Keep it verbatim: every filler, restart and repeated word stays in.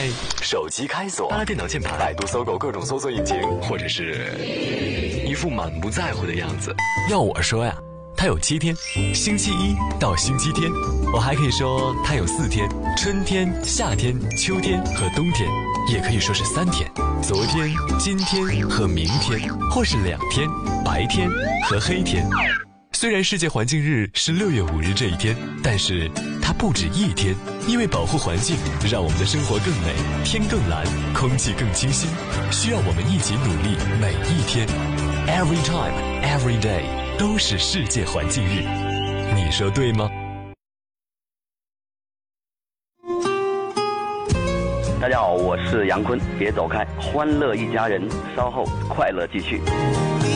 在手机开锁、拉电脑键盘、百度、搜狗各种搜索引擎，或者是一副满不在乎的样子。要我说呀，它有七天，星期一到星期天。我还可以说它有四天，春天、夏天、秋天和冬天，也可以说是三天，昨天、今天和明天，或是两天，白天和黑天。虽然世界环境日是六月五日这一天，但是它不止一天，因为保护环境，让我们的生活更美，天更蓝，空气更清新，需要我们一起努力，每一天 ，every time, every day 都是世界环境日，你说对吗？ 大家好，我是杨坤，别走开，欢乐一家人，稍后快乐继续。